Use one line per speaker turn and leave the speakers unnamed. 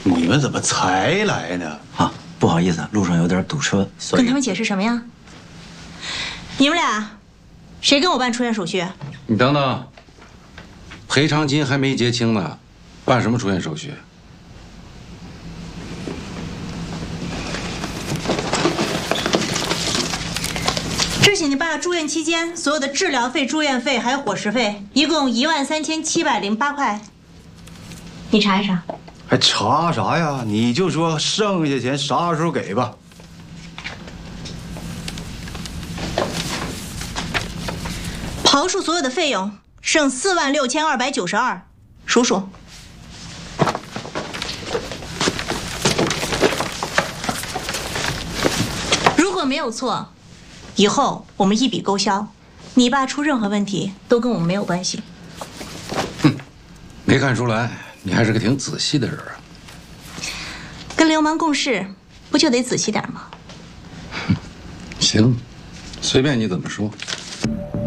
你们怎么才来呢？
啊，不好意思，路上有点堵车，所以
跟他们解释什么呀？你们俩，谁跟我办出院手续？
你等等，赔偿金还没结清呢，办什么出院手续？
这写你爸住院期间所有的治疗费、住院费还有伙食费，一共13708块。你查一查。
还查啥呀？你就说剩下钱啥时候给吧。
刨除所有的费用，剩46292，数数。如果没有错，以后我们一笔勾销。你爸出任何问题都跟我们没有关系。
没看出来，你还是个挺仔细的人啊。
跟流氓共事，不就得仔细点吗？
行，随便你怎么说。